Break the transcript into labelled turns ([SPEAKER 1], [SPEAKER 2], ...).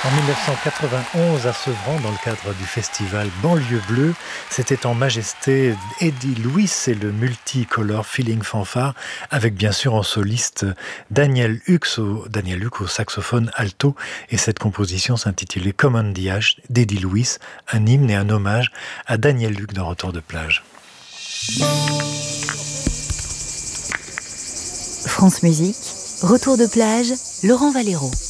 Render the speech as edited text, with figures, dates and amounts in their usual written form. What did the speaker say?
[SPEAKER 1] En 1991, à Sevran, dans le cadre du festival Banlieue Bleue, c'était en majesté Eddie Louis et le Multicolor Feeling Fanfare, avec bien sûr en soliste Daniel Hux au saxophone alto, et cette composition s'intitulait Common Diage d'Eddie Louis, un hymne et un hommage à Daniel Hux dans Retour de plage.
[SPEAKER 2] France Musique, Retour de plage, Laurent Valero.